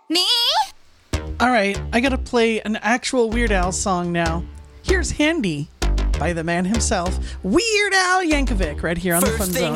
Me? All right, I gotta play an actual Weird Al song now. Here's Handy by the man himself, Weird Al Yankovic, right here on the Fun Zone.